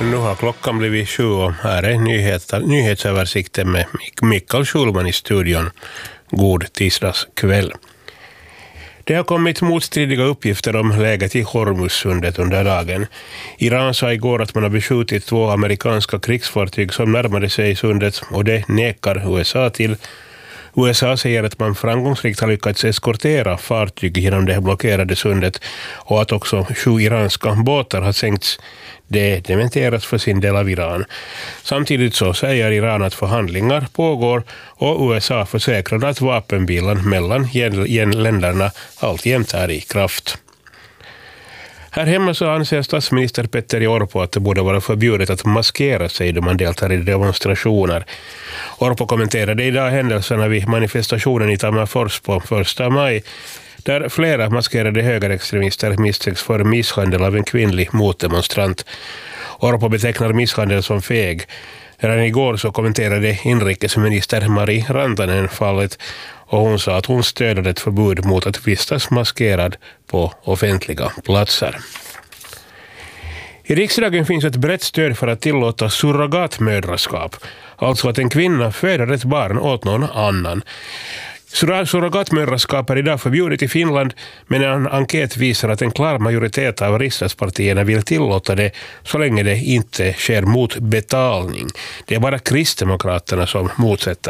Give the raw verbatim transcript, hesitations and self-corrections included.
Nu har klockan blivit sju och här är nyheter, nyhetsöversikten med Mikael Schulman i studion. God tisdagskväll. Det har kommit motstridiga uppgifter om läget i Hormuzsundet under dagen. Iran sa igår att man har beskjutit två amerikanska krigsfartyg som närmade sig sundet och det nekar U S A till. U S A säger att man framgångsrikt har lyckats eskortera fartyg genom det blockerade sundet och att också sju iranska båtar har sänkts. Det dementeras för sin del av Iran. Samtidigt så säger Iran att förhandlingar pågår och U S A försäkrar att vapenvilan mellan länderna alltjämt är i kraft. Här hemma så anser statsminister Petteri Orpo att det borde vara förbjudet att maskera sig då man deltar i demonstrationer. Orpo kommenterade idag händelserna vid manifestationen i Tammerfors på första maj, där flera maskerade högerextremister misstänks för misshandel av en kvinnlig motdemonstrant. Orpo betecknar misshandel som feg. Redan igår så kommenterade inrikesminister Mari Rantanen fallet och hon sa att hon stödde ett förbud mot att vistas maskerad på offentliga platser. I riksdagen finns ett brett stöd för att tillåta surrogatmödraskap, alltså att en kvinna föder ett barn åt någon annan. Surrogatmödraskap är idag förbjudet i Finland, men en enkät visar att en klar majoritet av riksdagspartierna vill tillåta det så länge det inte sker mot betalning. Det är bara Kristdemokraterna som motsätter